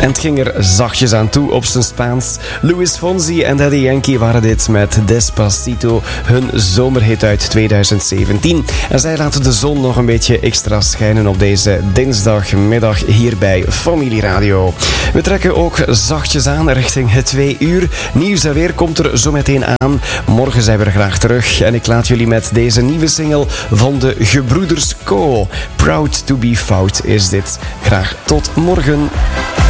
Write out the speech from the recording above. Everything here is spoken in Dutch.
En het ging er zachtjes aan toe op zijn Spaans. Luis Fonsi en Daddy Yankee waren dit met Despacito, hun zomerhit uit 2017. En zij laten de zon nog een beetje extra schijnen op deze dinsdagmiddag hier bij Familie Radio. We trekken ook zachtjes aan richting het 2 uur. Nieuws en weer komt er zo meteen aan. Morgen zijn we er graag terug en ik laat jullie met deze nieuwe single van de Gebroeders Co. Proud to be Fout is dit. Graag tot morgen.